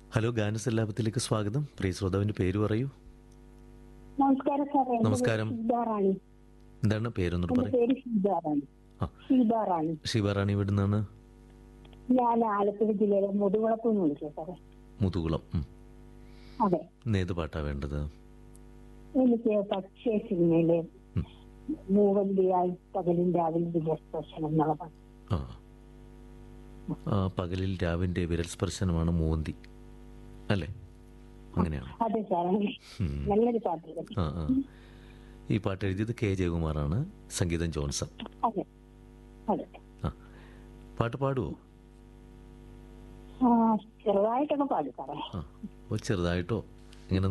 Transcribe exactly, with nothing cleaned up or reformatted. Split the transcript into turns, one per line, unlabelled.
Hello, ഗാനസല്ലാപത്തിലേക്ക് സ്വാഗതം. പ്രിയ ശ്രോതാവിന്റെ പേര് പറയൂ.
നമസ്കാരം സാറേ. എന്റെ പേര്
നമസ്കാരം.
സീതാറാണി.
എന്താണ് പേരൊന്നൂടെ
എന്റെ
പറയും?
പേര് സീതാറാണി.
ആ.
സീതാറാണി.
ശിവറാണി ഇവിടുന്നാണ്.
ഞാൻ ആലപ്പുഴ ജില്ലയിലെ മുതുകുളത്ത് നിന്ന് വിളിച്ചു സാറേ.
മുതുകുളം. ഉം.
അതെ,
ഇന്ന് ഏത് പാട്ടാ വേണ്ടത്?
എനിക്ക് പക്ഷേ സിനിമയിലെ
ഉം.
മൂവന്തിയായി പകലിൻ രാവിലെ വിജയസ്പർശനം എന്നുള്ള പാട്ട്.
ആ ആ, പകലിൽ രാവിന്റെ വിരൽ സ്പർശനമാണ് മൂവന്തി അല്ലേ? അങ്ങനെയാണ്.
അതെ സാറേ,
ഉം.
നല്ലൊരു പാട്ട്.
ആ ആ ഈ പാട്ട് എഴുതിയത് കെ ജയകുമാറാണ്, സംഗീതം ജോൺസൺ.
അതെ അതെ.
ആ, പാട്ട് പാടുവോ?
ആ, ചെറുതായിട്ടൊക്കെ പാടും സാറേ.
ആ, അപ്പോൾ ചെറുതായിട്ടോ